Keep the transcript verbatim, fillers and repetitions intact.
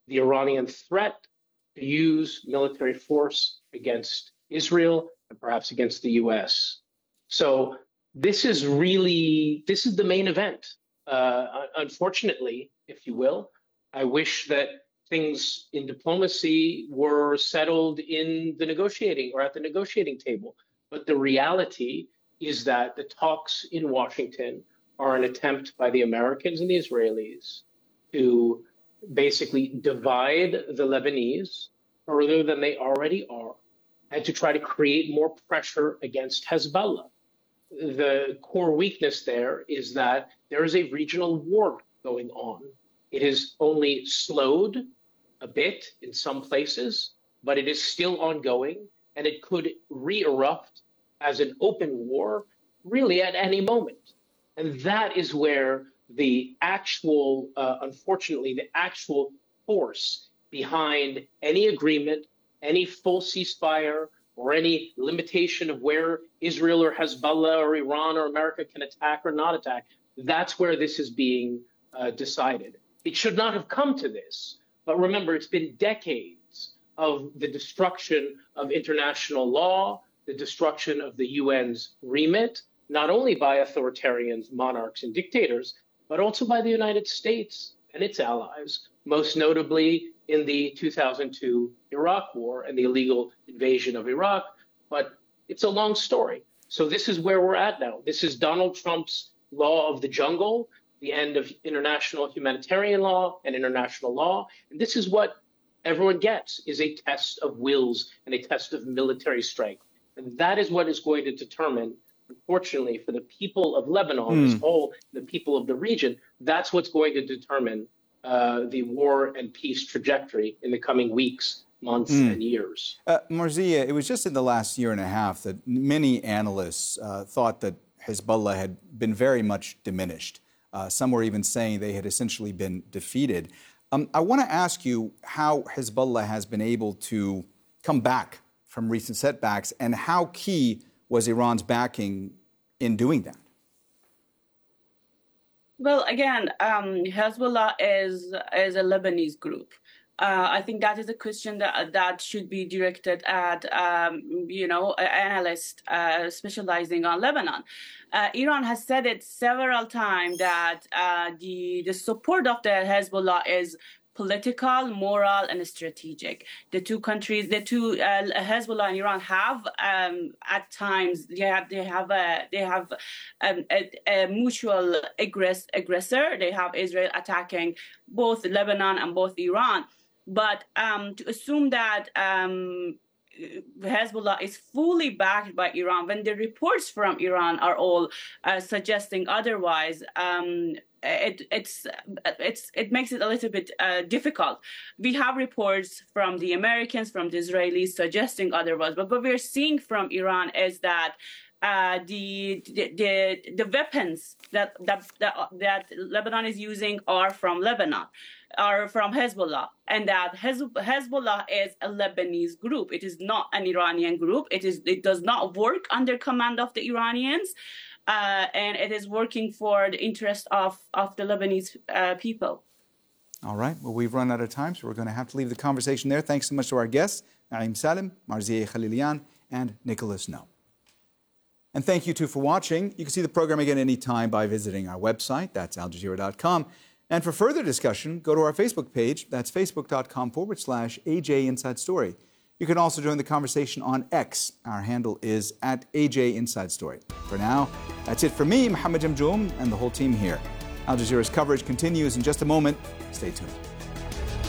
the Iranian threat to use military force against Israel and perhaps against the U S. So this is really, this is the main event. Uh, unfortunately, if you will, I wish that things in diplomacy were settled in the negotiating or at the negotiating table. But the reality is that the talks in Washington are an attempt by the Americans and the Israelis to basically divide the Lebanese further than they already are and to try to create more pressure against Hezbollah. The core weakness there is that there is a regional war going on. It is only slowed a bit in some places, but it is still ongoing, and it could re-erupt as an open war really at any moment. And that is where the actual, uh, unfortunately, the actual force behind any agreement, any full ceasefire, or any limitation of where Israel or Hezbollah or Iran or America can attack or not attack, that's where this is being uh, decided. It should not have come to this. But remember, it's been decades of the destruction of international law, the destruction of the U N's remit, not only by authoritarians, monarchs, and dictators, but also by the United States and its allies, most notably in the two thousand two Iraq War and the illegal invasion of Iraq. But it's a long story. So this is where we're at now. This is Donald Trump's law of the jungle, the end of international humanitarian law and international law. And this is what everyone gets, is a test of wills and a test of military strength. And that is what is going to determine, unfortunately, for the people of Lebanon as a whole, the people of the region, that's what's going to determine uh, the war and peace trajectory in the coming weeks, months, mm. and years. Uh, Marzieh, it was just in the last year and a half that many analysts uh, thought that Hezbollah had been very much diminished. Uh, some were even saying they had essentially been defeated. Um, I want to ask you how Hezbollah has been able to come back from recent setbacks, and how key was Iran's backing in doing that? Well, again, um, Hezbollah is is a Lebanese group. Uh, I think that is a question that that should be directed at, um, you know, analysts uh, specializing on Lebanon. Uh, Iran has said it several times that uh, the the support of the Hezbollah is political, moral, and strategic. The two countries, the two uh, Hezbollah and Iran have um, at times they have they have a they have um, a, a mutual aggress, aggressor. They have Israel attacking both Lebanon and both Iran. But um, to assume that um, Hezbollah is fully backed by Iran, when the reports from Iran are all uh, suggesting otherwise, um, it, it's, it's, it makes it a little bit uh, difficult. We have reports from the Americans, from the Israelis suggesting otherwise. But what we're seeing from Iran is that Uh, the, the the the weapons that, that that that Lebanon is using are from Lebanon, are from Hezbollah, and that Hezbollah is a Lebanese group. It is not an Iranian group. It is it does not work under command of the Iranians, uh, and it is working for the interest of of the Lebanese uh, people. All right. Well, we've run out of time, so we're going to have to leave the conversation there. Thanks so much to our guests, Naeem Salim, Marzieh Khalilian, and Nicholas No. And thank you, too, for watching. You can see the program again anytime by visiting our website. That's al jazeera dot com. And for further discussion, go to our Facebook page. That's facebook.com forward slash AJ Inside Story. You can also join the conversation on X. Our handle is at A J Inside Story. For now, that's it for me, Mohammed Jamjoom, and the whole team here. Al Jazeera's coverage continues in just a moment. Stay tuned.